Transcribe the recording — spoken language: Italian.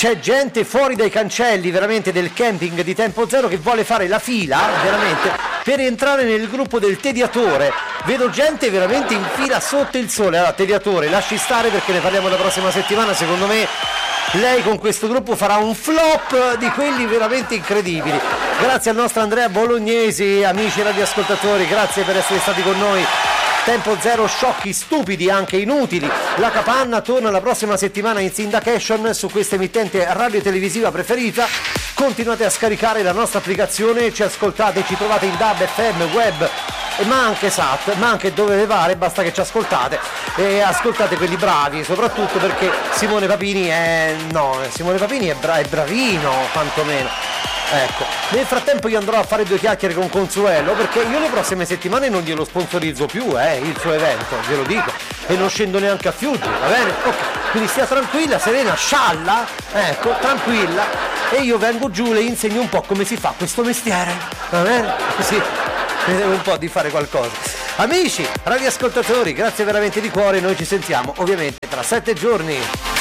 c'è gente fuori dai cancelli veramente del camping di Tempo Zero che vuole fare la fila veramente per entrare nel gruppo del Tediatore. Vedo gente veramente in fila sotto il sole. Allora, Tediatore, lasci stare perché ne parliamo la prossima settimana. Secondo me lei con questo gruppo farà un flop di quelli veramente incredibili. Grazie al nostro Andrea Bolognesi, amici radioascoltatori, grazie per essere stati con noi. Tempo Zero, sciocchi, stupidi, anche inutili. La Capanna torna la prossima settimana in syndication su questa emittente radio-televisiva preferita. Continuate a scaricare la nostra applicazione, ci ascoltate, ci trovate in DAB, FM, web, ma anche SAT, ma anche dove vi pare, basta che ci ascoltate e ascoltate quelli bravi, soprattutto perché Simone Papini è bravino quantomeno. Ecco, nel frattempo io andrò a fare 2 chiacchiere con Consuelo perché io le prossime settimane non glielo sponsorizzo più, il suo evento, glielo dico, e non scendo neanche a Fiuggi, va bene? Ok, quindi stia tranquilla, serena, scialla, ecco, tranquilla, e io vengo giù, le insegno un po' come si fa questo mestiere, va bene? Così vedevo un po' di fare qualcosa. Amici, radioascoltatori, grazie veramente di cuore, noi ci sentiamo ovviamente tra 7 giorni.